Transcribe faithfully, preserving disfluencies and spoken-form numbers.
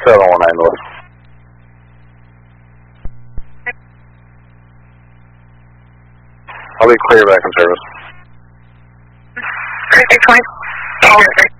seven one nine North. I'll be clear back in service. Great, thanks, Mike.